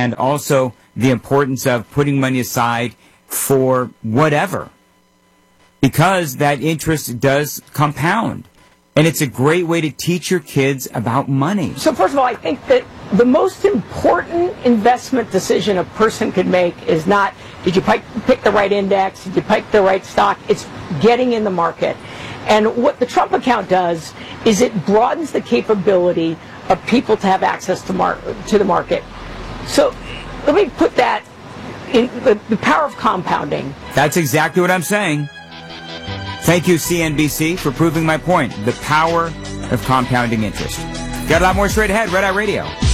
and also the importance of putting money aside for whatever, because that interest does compound. And it's a great way to teach your kids about money. So first of all, I think that the most important investment decision a person could make is not, did you pick the right index, did you pick the right stock? It's getting in the market. And what the Trump account does is it broadens the capability of people to have access to the market. So let me put that in the power of compounding. That's exactly what I'm saying. Thank you, CNBC, for proving my point. The power of compounding interest. Got a lot more straight ahead. Red Eye Radio.